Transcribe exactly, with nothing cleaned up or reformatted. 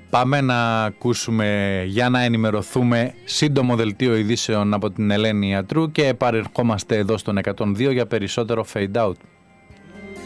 Πάμε να ακούσουμε, για να ενημερωθούμε, σύντομο δελτίο ειδήσεων από την Ελένη Ιατρού και επαρερχόμαστε εδώ στον εκατόν δύο για περισσότερο Fade Out.